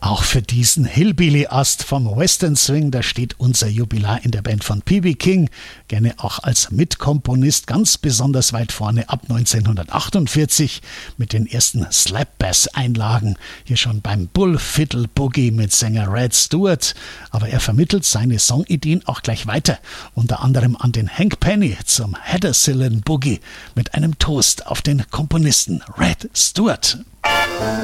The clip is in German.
Auch für diesen Hillbilly-Ast vom Western Swing, da steht unser Jubilar in der Band von B.B. King, gerne auch als Mitkomponist ganz besonders weit vorne ab 1948 mit den ersten Slap-Bass-Einlagen, hier schon beim Bull Fiddle Boogie mit Sänger Red Stewart, aber er vermittelt seine Songideen auch gleich weiter, unter anderem an den Hank Penny zum Hatter-Cillin Boogie mit einem Toast auf den Komponisten Red Stewart.